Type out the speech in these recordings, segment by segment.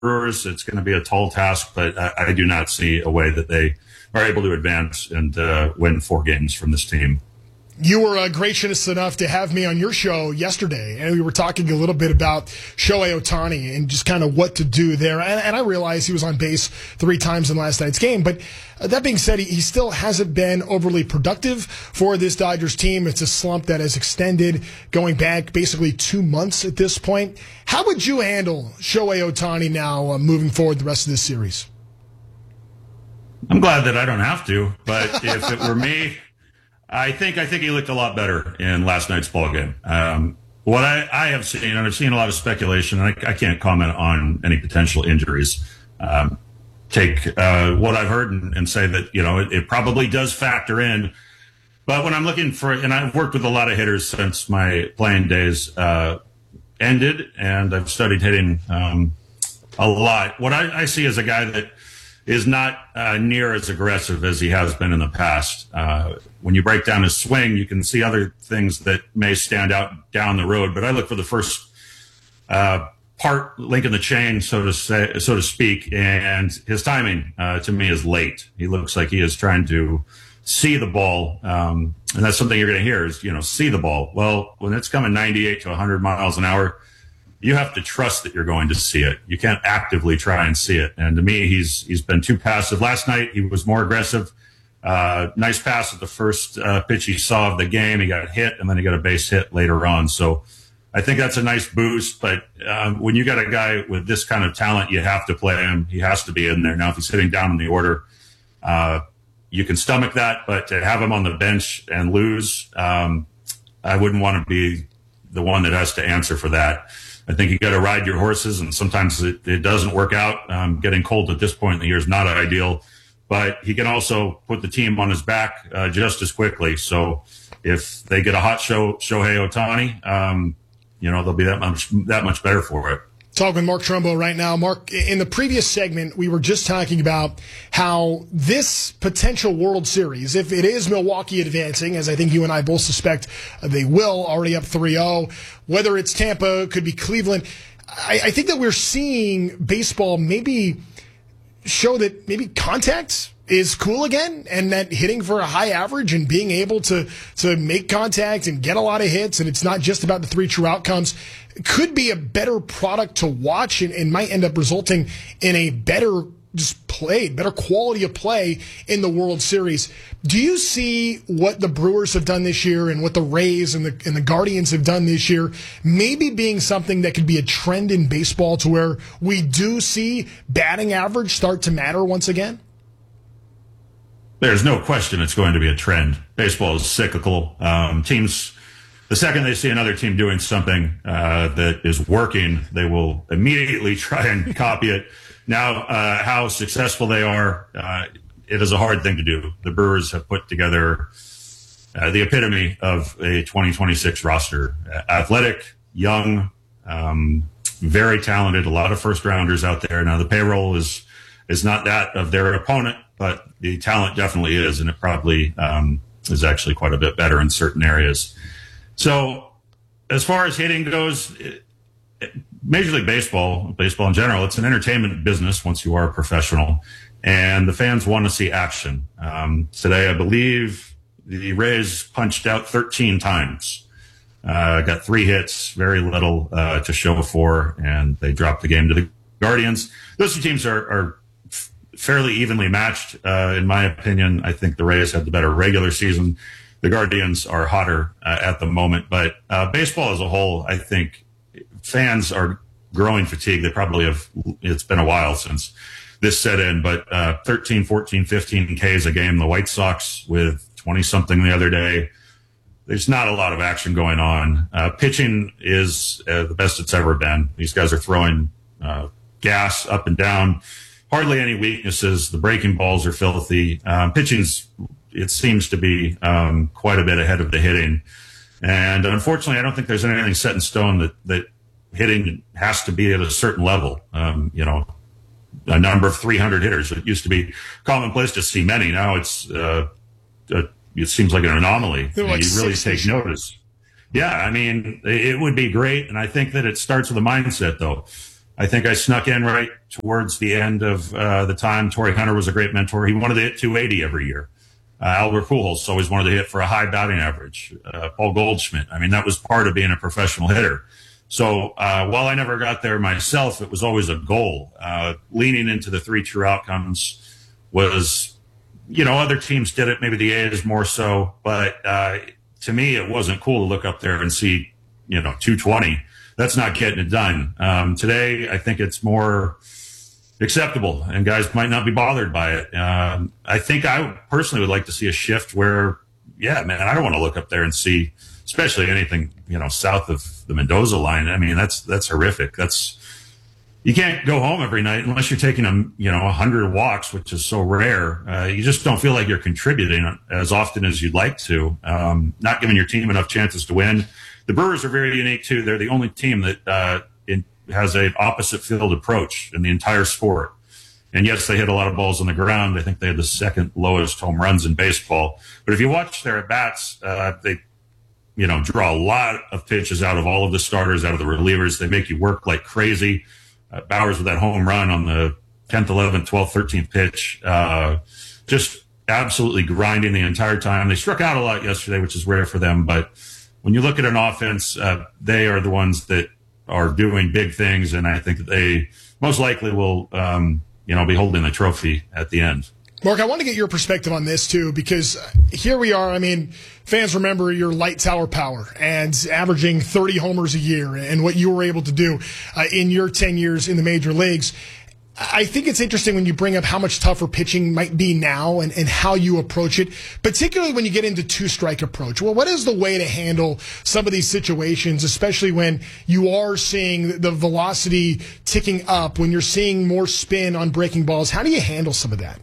Brewers. It's going to be a tall task, but I do not see a way that they are able to advance and win 4 games from this team. You were gracious enough to have me on your show yesterday, and we were talking a little bit about Shohei Ohtani and just kind of what to do there. And I realized he was on base 3 times in last night's game. But that being said, he still hasn't been overly productive for this Dodgers team. It's a slump that has extended going back basically 2 months at this point. How would you handle Shohei Ohtani now moving forward the rest of this series? I'm glad that I don't have to, but if it were me, I think he looked a lot better in last night's ball game. What I have seen, and I've seen a lot of speculation, and I can't comment on any potential injuries. Take what I've heard and say that, it probably does factor in. But when I'm looking for, and I've worked with a lot of hitters since my playing days ended, and I've studied hitting a lot. What I see is a guy that is not near as aggressive as he has been in the past. When you break down his swing, you can see other things that may stand out down the road. But I look for the first part, link in the chain, so to speak. And his timing, to me, is late. He looks like he is trying to see the ball, and that's something you're going to hear is see the ball. Well, when it's coming 98 to 100 miles an hour, you have to trust that you're going to see it. You can't actively try and see it. And to me, he's been too passive. Last night, he was more aggressive. Nice pass at the first pitch he saw of the game. He got hit, and then he got a base hit later on. So I think that's a nice boost. But when you got a guy with this kind of talent, you have to play him. He has to be in there. Now, if he's sitting down in the order, you can stomach that. But to have him on the bench and lose, I wouldn't want to be the one that has to answer for that. I think you got to ride your horses, and sometimes it doesn't work out. Getting cold at this point in the year is not ideal, but he can also put the team on his back just as quickly. So if they get a hot Shohei Ohtani, they'll be that much better for it. Talking with Mark Trumbo right now. Mark, in the previous segment, we were just talking about how this potential World Series, if it is Milwaukee advancing, as I think you and I both suspect they will, already up 3-0, whether it's Tampa, could be Cleveland, I think that we're seeing baseball maybe show that maybe contact is cool again, and that hitting for a high average and being able to make contact and get a lot of hits, and it's not just about the 3 true outcomes, could be a better product to watch and might end up resulting in a better better quality of play in the World Series. Do you see what the Brewers have done this year and what the Rays and the Guardians have done this year maybe being something that could be a trend in baseball to where we do see batting average start to matter once again? There's no question it's going to be a trend. Baseball is cyclical. Teams, the second they see another team doing something that is working, they will immediately try and copy it. Now, how successful they are, it is a hard thing to do. The Brewers have put together the epitome of a 2026 roster. Athletic, young, very talented, a lot of first-rounders out there. Now, the payroll is not that of their opponent, but the talent definitely is, and it probably is actually quite a bit better in certain areas. So as far as hitting goes, Major League Baseball in general, it's an entertainment business once you are a professional, and the fans want to see action. Today, I believe the Rays punched out 13 times, got 3 hits, very little to show for, and they dropped the game to the Guardians. Those 2 teams are fairly evenly matched, in my opinion. I think the Rays had the better regular season. The Guardians are hotter at the moment, but baseball as a whole, I think fans are growing fatigued. They probably have. It's been a while since this set in, but 13, 14, 15 Ks a game. The White Sox with 20-something the other day. There's not a lot of action going on. Pitching is the best it's ever been. These guys are throwing gas up and down. Hardly any weaknesses. The breaking balls are filthy. Pitching's, it seems to be quite a bit ahead of the hitting. And unfortunately, I don't think there's anything set in stone that hitting has to be at a certain level. A number of 300 hitters. It used to be commonplace to see many. Now it seems like an anomaly. You really take notice. Yeah, I mean, it would be great. And I think that it starts with a mindset, though. I think I snuck in right towards the end of the time. Torrey Hunter was a great mentor. He wanted to hit 280 every year. Albert Pujols always wanted to hit for a high batting average. Paul Goldschmidt. I mean, that was part of being a professional hitter. So while I never got there myself, it was always a goal. Leaning into the 3 true outcomes was, other teams did it, maybe the A's more so. But to me, it wasn't cool to look up there and see, 220. That's not getting it done. Today, I think it's more acceptable, and guys might not be bothered by it. I think I personally would like to see a shift where, I don't want to look up there and see, especially anything, south of the Mendoza line. I mean, that's horrific. You can't go home every night unless you're taking 100 walks, which is so rare. You just don't feel like you're contributing as often as you'd like to. Not giving your team enough chances to win. The Brewers are very unique too. They're the only team that has an opposite field approach in the entire sport. And yes, they hit a lot of balls on the ground. I think they had the second lowest home runs in baseball. But if you watch their at-bats, they draw a lot of pitches out of all of the starters, out of the relievers. They make you work like crazy. Bowers with that home run on the 10th, 11th, 12th, 13th pitch, just absolutely grinding the entire time. They struck out a lot yesterday, which is rare for them. But when you look at an offense, they are the ones that are doing big things, and I think that they most likely will, be holding the trophy at the end. Mark, I want to get your perspective on this, too, because here we are. I mean, fans remember your light tower power and averaging 30 homers a year and what you were able to do in your 10 years in the major leagues. I think it's interesting when you bring up how much tougher pitching might be now and how you approach it, particularly when you get into 2-strike approach. Well, what is the way to handle some of these situations, especially when you are seeing the velocity ticking up, when you're seeing more spin on breaking balls? How do you handle some of that?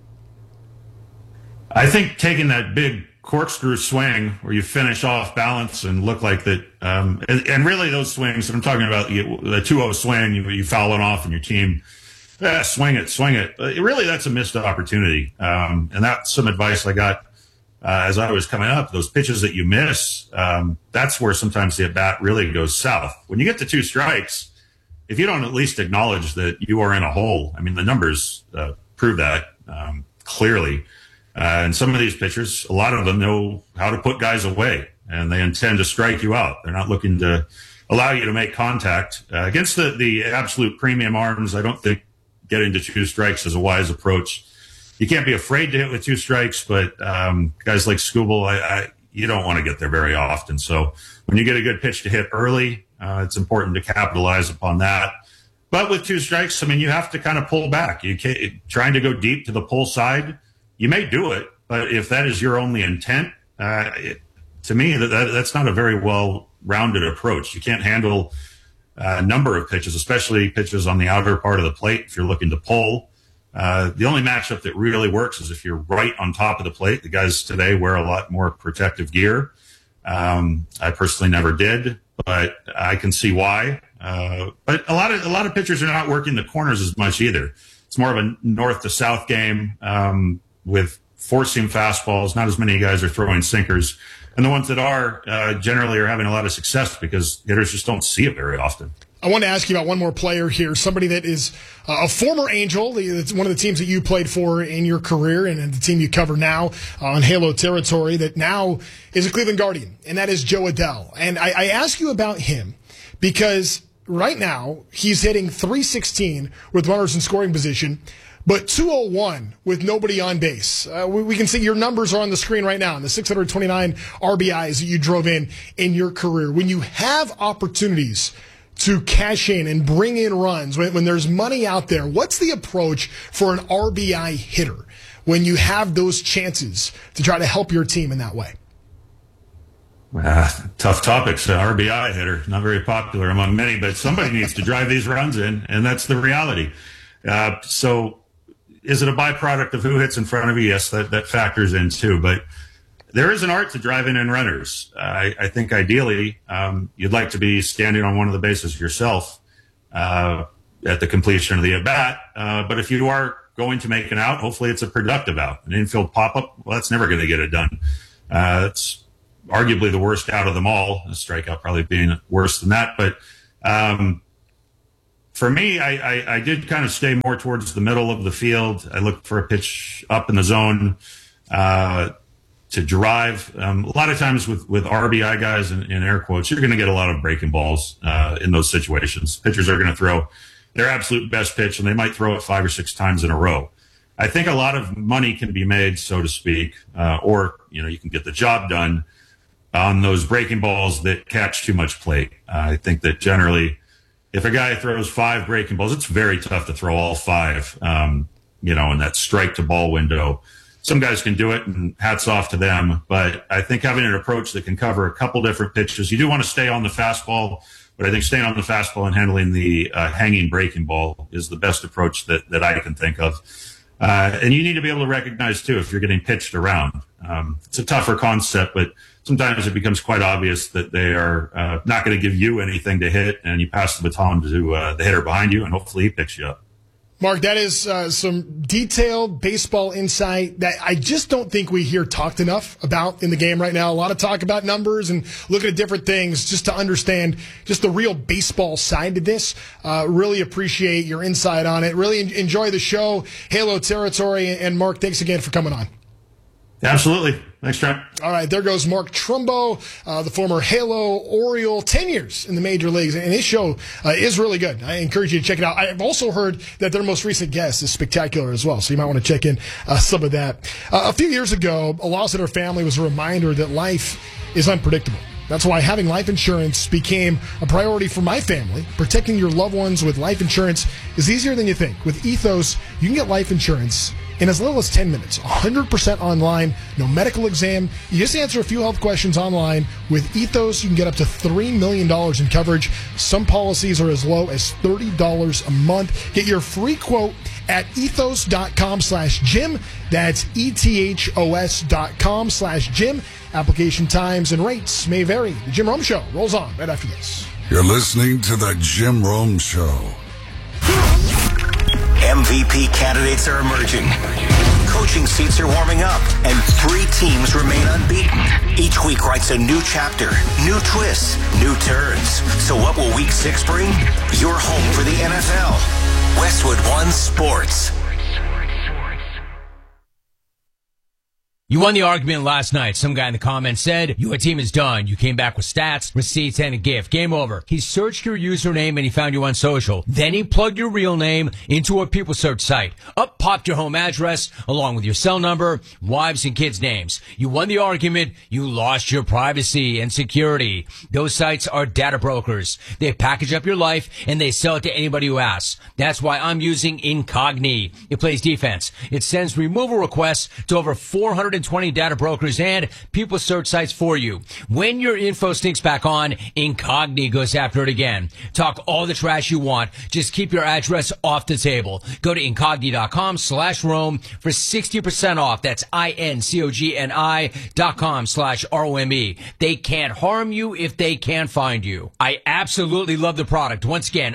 I think taking that big corkscrew swing where you finish off balance and look like that, and really those swings that I'm talking about, the 2-0 swing, you foul it off and your team, swing it. Really, that's a missed opportunity. And that's some advice I got as I was coming up. Those pitches that you miss, that's where sometimes the at-bat really goes south. When you get to 2 strikes, if you don't at least acknowledge that you are in a hole, I mean, the numbers prove that clearly. And some of these pitchers, a lot of them know how to put guys away, and they intend to strike you out. They're not looking to allow you to make contact. Against the absolute premium arms, I don't think getting to 2 strikes is a wise approach. You can't be afraid to hit with 2 strikes, but guys like Skubal, you don't want to get there very often. So when you get a good pitch to hit early, it's important to capitalize upon that. But with 2 strikes, I mean, you have to kind of pull back. You can't, trying to go deep to the pull side, you may do it, but if that is your only intent, to me, that's not a very well-rounded approach. You can't handle a number of pitches, especially pitches on the outer part of the plate if you're looking to pull. The only matchup that really works is if you're right on top of the plate. The guys today wear a lot more protective gear. I personally never did, but I can see why. But a lot of pitchers are not working the corners as much either. It's more of a north to south game. With four-seam fastballs, not as many guys are throwing sinkers. And the ones that are generally are having a lot of success because hitters just don't see it very often. I want to ask you about one more player here, somebody that is a former Angel. It's one of the teams that you played for in your career and the team you cover now on Halo territory that now is a Cleveland Guardian, and that is Jo Adell. And I ask you about him because right now he's hitting .316 with runners in scoring position, but .201 with nobody on base. We can see your numbers are on the screen right now, and the 629 RBIs that you drove in your career. When you have opportunities to cash in and bring in runs, when there's money out there, what's the approach for an RBI hitter when you have those chances to try to help your team in that way? Tough topics. RBI hitter, not very popular among many, but somebody needs to drive these runs in, and that's the reality. So is it a byproduct of who hits in front of you? Yes, that factors in too. But there is an art to driving in runners. I think ideally you'd like to be standing on one of the bases yourself at the completion of the at-bat. But if you are going to make an out, hopefully it's a productive out. An infield pop-up, well, that's never going to get it done. It's arguably the worst out of them all. A strikeout probably being worse than that. But For me, I did kind of stay more towards the middle of the field. I looked for a pitch up in the zone to drive. A lot of times with RBI guys in air quotes, you're going to get a lot of breaking balls in those situations. Pitchers are going to throw their absolute best pitch, and they might throw it 5 or 6 times in a row. I think a lot of money can be made, so to speak, or you can get the job done on those breaking balls that catch too much plate. I think that generally, if a guy throws 5 breaking balls, it's very tough to throw all 5, in that strike to ball window. Some guys can do it, and hats off to them. But I think having an approach that can cover a couple different pitches, you do want to stay on the fastball, but I think staying on the fastball and handling the hanging breaking ball is the best approach that I can think of. And you need to be able to recognize, too, if you're getting pitched around. It's a tougher concept, but sometimes it becomes quite obvious that they are not going to give you anything to hit, and you pass the baton to the hitter behind you, and hopefully he picks you up. Mark, that is some detailed baseball insight that I just don't think we hear talked enough about in the game right now. A lot of talk about numbers and looking at different things just to understand just the real baseball side to this. Really appreciate your insight on it. Really enjoy the show. Halo Territory. And Mark, thanks again for coming on. Absolutely. Thanks, Trent. All right, there goes Mark Trumbo, the former Halo Oriole, 10 years in the major leagues. And his show is really good. I encourage you to check it out. I've also heard that their most recent guest is spectacular as well, so you might want to check in some of that. A few years ago, a loss in our family was a reminder that life is unpredictable. That's why having life insurance became a priority for my family. Protecting your loved ones with life insurance is easier than you think. With Ethos, you can get life insurance in as little as 10 minutes, 100% online, no medical exam. You just answer a few health questions online. With Ethos, you can get up to $3 million in coverage. Some policies are as low as $30 a month. Get your free quote at ethos.com/Jim. That's ETHOS.com/Jim. Application times and rates may vary. The Jim Rome Show rolls on right after this. You're listening to the Jim Rome Show. MVP candidates are emerging. Coaching seats are warming up, and 3 teams remain unbeaten. Each week writes a new chapter, new twists, new turns. So what will Week 6 bring? Your home for the NFL. Westwood One Sports. You won the argument last night. Some guy in the comments said, your team is done. You came back with stats, receipts, and a gift. Game over. He searched your username and he found you on social. Then he plugged your real name into a people search site. Up popped your home address along with your cell number, wives and kids' names. You won the argument. You lost your privacy and security. Those sites are data brokers. They package up your life and they sell it to anybody who asks. That's why I'm using Incogni. It plays defense. It sends removal requests to over 420 data brokers and people search sites for you. When your info stinks back on, Incogni goes after it again. Talk all the trash you want. Just keep your address off the table. Go to Incogni.com/Rome for 60% off. That's INCOGNI.com/ROME. They can't harm you if they can't find you. I absolutely love the product. Once again,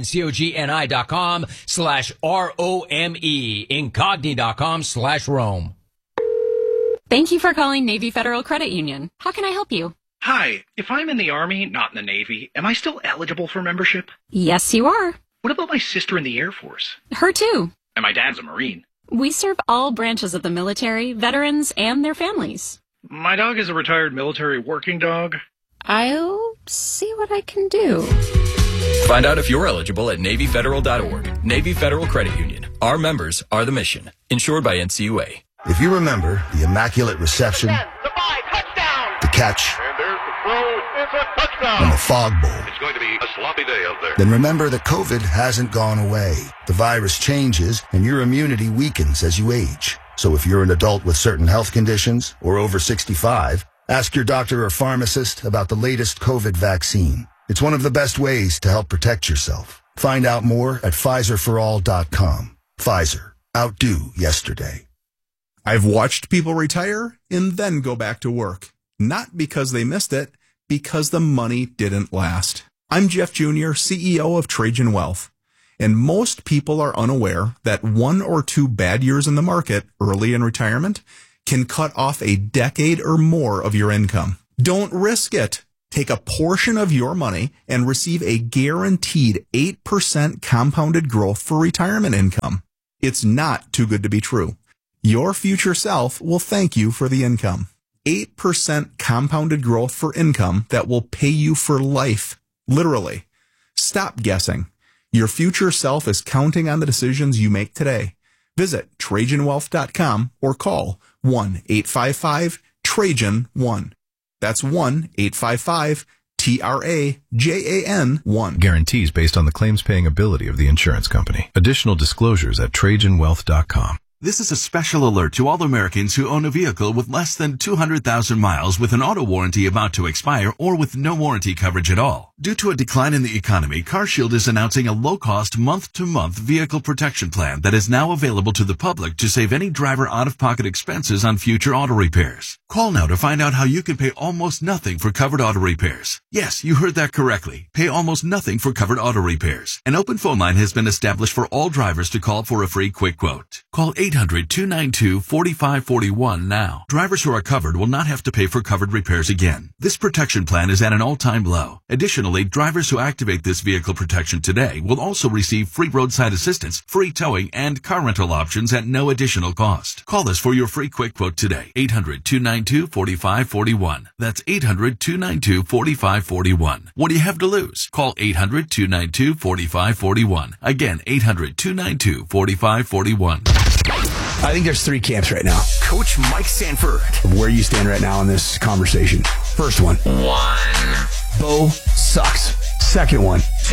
INCOGNI.com/ROME. Incogni.com/Rome. Thank you for calling Navy Federal Credit Union. How can I help you? Hi, if I'm in the Army, not in the Navy, am I still eligible for membership? Yes, you are. What about my sister in the Air Force? Her too. And my dad's a Marine. We serve all branches of the military, veterans, and their families. My dog is a retired military working dog. I'll see what I can do. Find out if you're eligible at NavyFederal.org. Navy Federal Credit Union. Our members are the mission. Insured by NCUA. If you remember the immaculate reception, the catch, and there's the throw, it's a touchdown, and the fog bowl, it's going to be a sloppy day out there. Then remember that COVID hasn't gone away. The virus changes, and your immunity weakens as you age. So if you're an adult with certain health conditions or over 65, ask your doctor or pharmacist about the latest COVID vaccine. It's one of the best ways to help protect yourself. Find out more at PfizerForAll.com. Pfizer. Outdo yesterday. I've watched people retire and then go back to work. Not because they missed it, because the money didn't last. I'm Jeff Jr., CEO of Trajan Wealth. And most people are unaware that 1 or 2 bad years in the market early in retirement can cut off a decade or more of your income. Don't risk it. Take a portion of your money and receive a guaranteed 8% compounded growth for retirement income. It's not too good to be true. Your future self will thank you for the income. 8% compounded growth for income that will pay you for life. Literally. Stop guessing. Your future self is counting on the decisions you make today. Visit TrajanWealth.com or call 1-855-TRAJAN-1. That's 1-855-TRAJAN-1. Guarantees based on the claims paying ability of the insurance company. Additional disclosures at TrajanWealth.com. This is a special alert to all Americans who own a vehicle with less than 200,000 miles with an auto warranty about to expire or with no warranty coverage at all. Due to a decline in the economy, CarShield is announcing a low-cost month-to-month vehicle protection plan that is now available to the public to save any driver out-of-pocket expenses on future auto repairs. Call now to find out how you can pay almost nothing for covered auto repairs. Yes, you heard that correctly. Pay almost nothing for covered auto repairs. An open phone line has been established for all drivers to call for a free quick quote. Call 800-292-4541 now. Drivers who are covered will not have to pay for covered repairs again. This protection plan is at an all-time low. Additionally, drivers who activate this vehicle protection today will also receive free roadside assistance, free towing, and car rental options at no additional cost. Call us for your free quick quote today. 800-292-4541. That's 800-292-4541. What do you have to lose? Call 800-292-4541. Again, 800-292-4541. I think there's three camps right now. Coach Mike Sanford. Where you stand right now in this conversation. First one. Bo sucks. Second one. 2.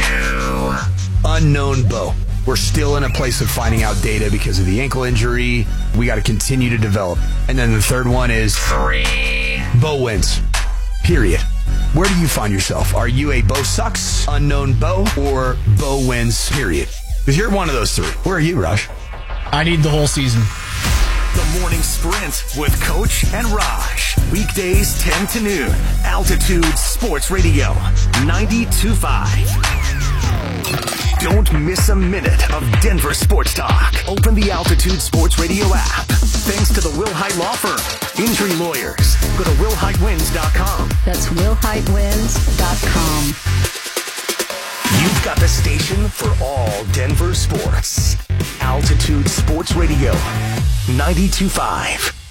Unknown Bo. We're still in a place of finding out data because of the ankle injury. We got to continue to develop. And then the third one is 3. Bo wins. Period. Where do you find yourself? Are you a Bo sucks, unknown Bo, or Bo wins, period? Because you're one of those three. Where are you, Raj? I need the whole season. The Morning Sprint with Coach and Raj. Weekdays 10 to noon. Altitude Sports Radio 92.5. Don't miss a minute of Denver sports talk. Open the Altitude Sports Radio app. Thanks to the Wilhite Law Firm. Injury lawyers. Go to WilhiteWins.com. That's WilhiteWins.com. You've got the station for all Denver sports. Altitude Sports Radio 92.5.